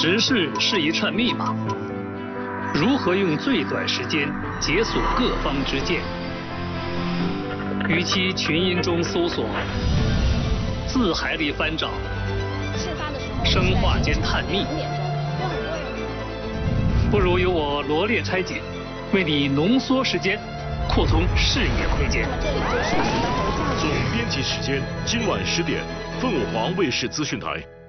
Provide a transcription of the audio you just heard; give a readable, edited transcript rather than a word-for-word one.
时事是一串密码，如何用最短时间解锁各方之见？与其群音中搜索，字海里翻找，生化间探秘，不如由我罗列拆解，为你浓缩时间，扩充视野空间。 总编辑时间，今晚10点，凤凰卫视资讯台。